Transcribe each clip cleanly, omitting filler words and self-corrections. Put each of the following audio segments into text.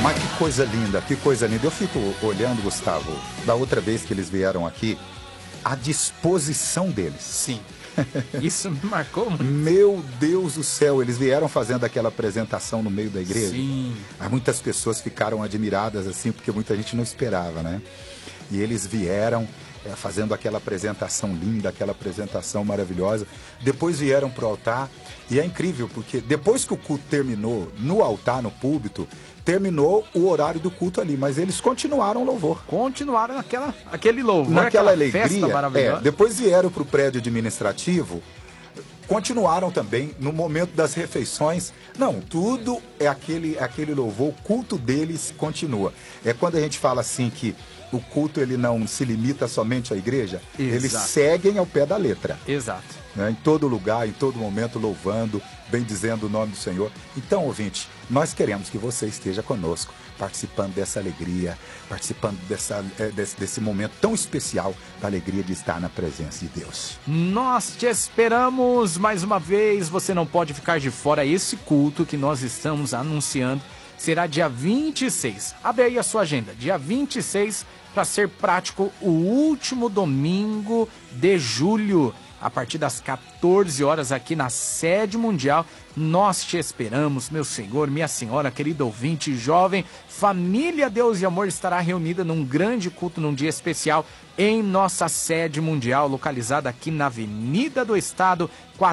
Mas que coisa linda, que coisa linda. Eu fico olhando, Gustavo, da outra vez que eles vieram aqui, a disposição deles. Sim. Isso me marcou muito. Meu Deus do céu, eles vieram fazendo aquela apresentação no meio da igreja. Sim. Muitas pessoas ficaram admiradas assim, porque muita gente não esperava, né? E eles vieram fazendo aquela apresentação linda, aquela apresentação maravilhosa. Depois vieram para o altar. E é incrível, porque depois que o culto terminou, no altar, no púlpito, terminou o horário do culto ali, mas eles continuaram o louvor. Continuaram aquele louvor, naquela alegria, festa maravilhosa. Depois vieram para o prédio administrativo, continuaram também no momento das refeições. Não, tudo é aquele louvor, o culto deles continua. É quando a gente fala assim que o culto ele não se limita somente à igreja, Exato. Eles seguem ao pé da letra. Exato. Né? Em todo lugar, em todo momento, louvando, bendizendo o nome do Senhor. Então, ouvinte, nós queremos que você esteja conosco, participando dessa alegria, participando desse momento tão especial da alegria de estar na presença de Deus. Nós te esperamos mais uma vez, você não pode ficar de fora. Esse culto que nós estamos anunciando será dia 26. Abre aí a sua agenda, dia 26, para ser prático, o último domingo de julho, a partir das 14 horas aqui na sede mundial. Nós te esperamos, meu senhor, minha senhora, querido ouvinte, jovem, família Deus e Amor estará reunida num grande culto, num dia especial, em nossa sede mundial, localizada aqui na Avenida do Estado,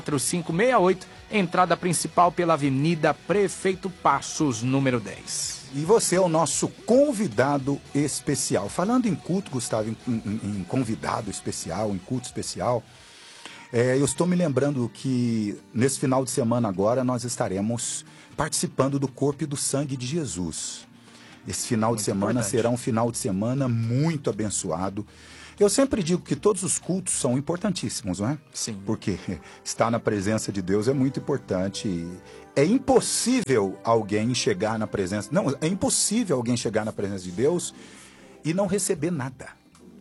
4568, entrada principal pela Avenida Prefeito Passos, número 10. E você é o nosso convidado especial. Falando em culto, Gustavo, em convidado especial, em culto especial, eu estou me lembrando que nesse final de semana agora nós estaremos participando do corpo e do sangue de Jesus. Esse final de semana será um final de semana muito abençoado. Eu sempre digo que todos os cultos são importantíssimos, não é? Sim. Porque estar na presença de Deus é muito importante. É impossível alguém chegar na presença... Não, é impossível alguém chegar na presença de Deus e não receber nada.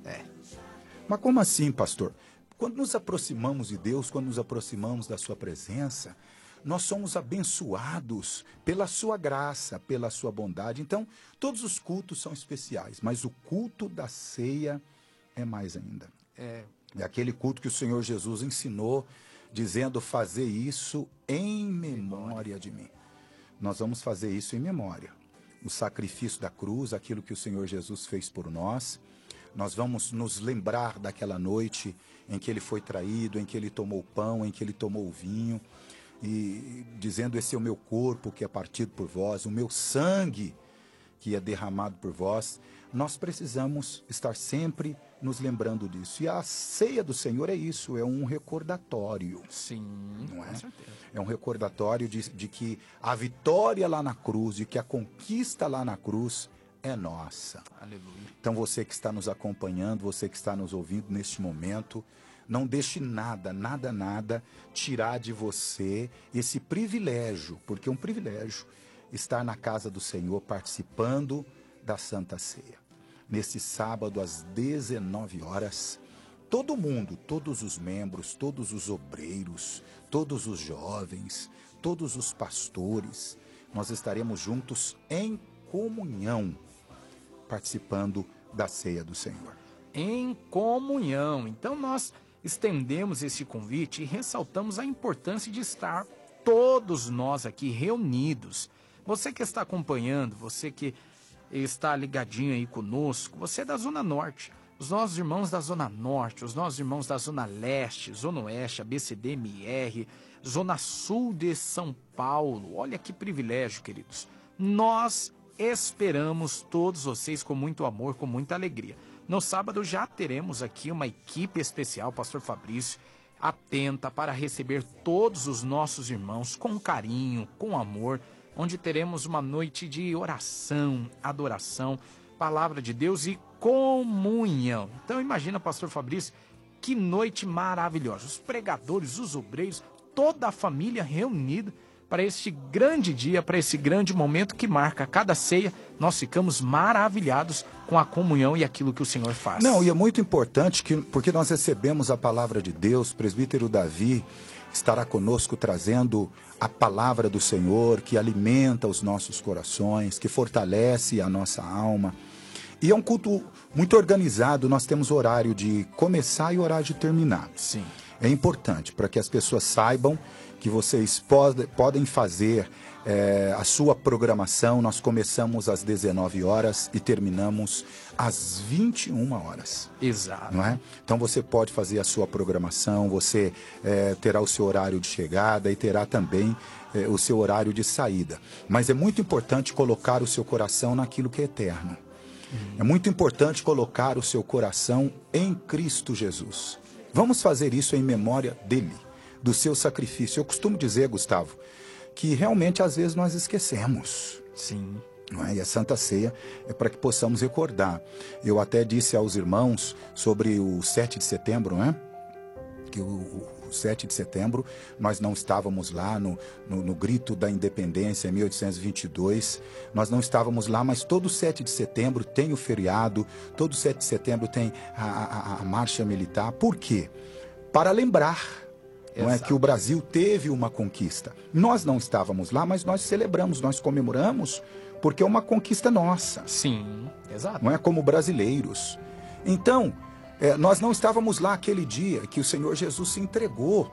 Mas como assim, pastor? Quando nos aproximamos de Deus, quando nos aproximamos da sua presença, nós somos abençoados pela sua graça, pela sua bondade. Então, todos os cultos são especiais, mas o culto da ceia é mais ainda. É aquele culto que o Senhor Jesus ensinou, dizendo fazer isso em memória de mim. Nós vamos fazer isso em memória. O sacrifício da cruz, aquilo que o Senhor Jesus fez por nós. Nós vamos nos lembrar daquela noite em que ele foi traído, em que ele tomou o pão, em que ele tomou o vinho, e dizendo: esse é o meu corpo que é partido por vós, o meu sangue que é derramado por vós. Nós precisamos estar sempre nos lembrando disso. E a ceia do Senhor é isso, é um recordatório. Sim, não é? Com certeza. É um recordatório de que a vitória lá na cruz, de que a conquista lá na cruz é nossa. Aleluia. Então você que está nos acompanhando, você que está nos ouvindo neste momento, não deixe nada tirar de você esse privilégio, porque é um privilégio estar na casa do Senhor participando da Santa Ceia. Nesse sábado às 19 horas, todo mundo, todos os membros, todos os obreiros, todos os jovens, todos os pastores, nós estaremos juntos em comunhão, participando da ceia do Senhor. Em comunhão. Então nós estendemos esse convite e ressaltamos a importância de estar todos nós aqui reunidos. Você que está acompanhando, você que está ligadinho aí conosco, você é da Zona Norte, os nossos irmãos da Zona Norte, os nossos irmãos da Zona Leste, Zona Oeste, ABCD-MR, Zona Sul de São Paulo. Olha que privilégio, queridos. Nós esperamos todos vocês com muito amor, com muita alegria. No sábado já teremos aqui uma equipe especial, Pastor Fabrício, atenta para receber todos os nossos irmãos com carinho, com amor, onde teremos uma noite de oração, adoração, palavra de Deus e comunhão. Então imagina, Pastor Fabrício, que noite maravilhosa. Os pregadores, os obreiros, toda a família reunida para este grande dia, para esse grande momento que marca cada ceia. Nós ficamos maravilhados com a comunhão e aquilo que o Senhor faz. Não, e é muito importante porque nós recebemos a palavra de Deus, presbítero Davi estará conosco trazendo a palavra do Senhor, que alimenta os nossos corações, que fortalece a nossa alma. E é um culto muito organizado, nós temos horário de começar e horário de terminar. Sim. É importante para que as pessoas saibam que vocês podem fazer a sua programação. Nós começamos às 19 horas e terminamos às 21 horas. Exato. Não é? Então você pode fazer a sua programação, você terá o seu horário de chegada e terá também o seu horário de saída. Mas é muito importante colocar o seu coração naquilo que é eterno. É muito importante colocar o seu coração em Cristo Jesus. Vamos fazer isso em memória dele, do seu sacrifício. Eu costumo dizer, Gustavo, que realmente às vezes nós esquecemos. Sim. Não é? E a Santa Ceia é para que possamos recordar. Eu até disse aos irmãos sobre o 7 de setembro, não é? Que o 7 de setembro nós não estávamos lá no grito da independência em 1822, nós não estávamos lá, mas todo 7 de setembro tem o feriado, todo 7 de setembro tem a marcha militar. Por quê? Para lembrar, não é, que o Brasil teve uma conquista. Nós não estávamos lá, mas nós celebramos, nós comemoramos, porque é uma conquista nossa. Sim, exato. Não é, como brasileiros. Então, nós não estávamos lá aquele dia que o Senhor Jesus se entregou,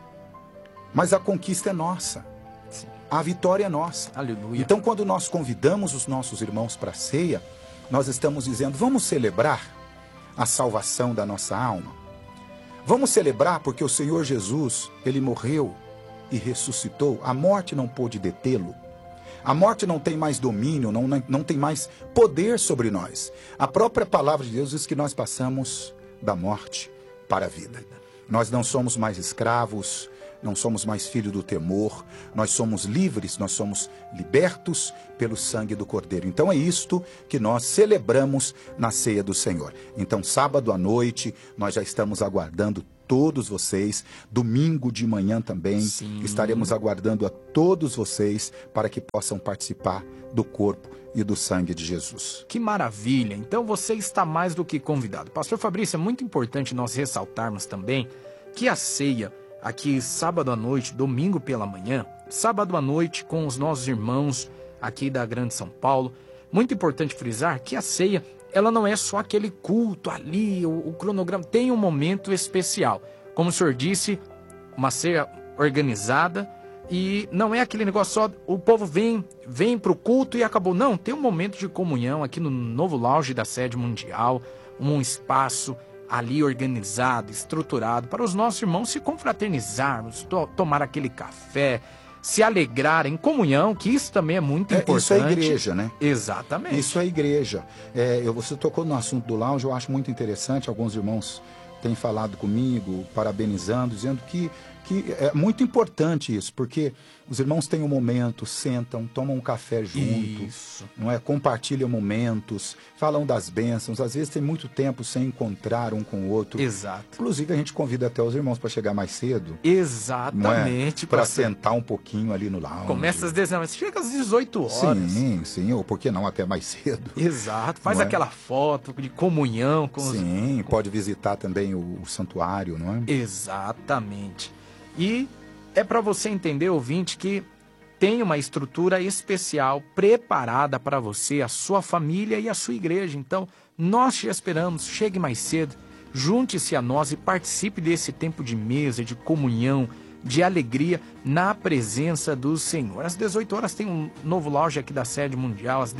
mas a conquista é nossa. Sim. A vitória é nossa. Aleluia. Então, quando nós convidamos os nossos irmãos para a ceia, nós estamos dizendo, vamos celebrar a salvação da nossa alma. Vamos celebrar porque o Senhor Jesus, ele morreu e ressuscitou. A morte não pôde detê-lo. A morte não tem mais domínio, não tem mais poder sobre nós. A própria palavra de Deus diz que nós passamos da morte para a vida. Nós não somos mais escravos, não somos mais filhos do temor, nós somos livres, nós somos libertos pelo sangue do Cordeiro. Então é isto que nós celebramos na ceia do Senhor. Então, sábado à noite, nós já estamos aguardando todos vocês. Domingo de manhã também. Sim. Estaremos aguardando a todos vocês para que possam participar do corpo e do sangue de Jesus. Que maravilha! Então você está mais do que convidado. Pastor Fabrício, é muito importante nós ressaltarmos também que a ceia, aqui sábado à noite, domingo pela manhã, sábado à noite com os nossos irmãos aqui da Grande São Paulo, muito importante frisar que a ceia, ela não é só aquele culto ali, o cronograma, tem um momento especial. Como o senhor disse, uma ceia organizada, e não é aquele negócio só, o povo vem para o culto e acabou. Não, tem um momento de comunhão aqui no novo lounge da sede mundial, um espaço ali organizado, estruturado, para os nossos irmãos se confraternizarmos, tomar aquele café, se alegrar em comunhão, que isso também é muito importante. Isso é igreja, né? Exatamente. Isso é igreja. Você tocou no assunto do lounge, eu acho muito interessante. Alguns irmãos têm falado comigo, parabenizando, dizendo que é muito importante isso, porque os irmãos têm um momento, sentam, tomam um café junto, Isso. não é? Compartilham momentos, falam das bênçãos, às vezes tem muito tempo sem encontrar um com o outro. Exato. Inclusive a gente convida até os irmãos para chegar mais cedo. Exatamente. Para sentar um pouquinho ali no lounge. Começa às 19, chega às 18 horas. Sim, ou por que não até mais cedo. Exato, faz Não é? aquela foto de comunhão com os... Sim, pode visitar também o santuário, não é? Exatamente. E é para você entender, ouvinte, que tem uma estrutura especial preparada para você, a sua família e a sua igreja. Então, nós te esperamos, chegue mais cedo, junte-se a nós e participe desse tempo de mesa, de comunhão, de alegria na presença do Senhor. Às 18 horas tem um novo lounge aqui da sede mundial, às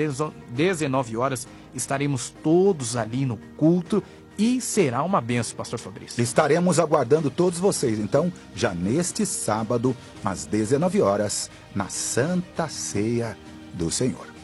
19 horas estaremos todos ali no culto. E será uma benção, pastor Fabrício. Estaremos aguardando todos vocês, então, já neste sábado, às 19 horas, na Santa Ceia do Senhor.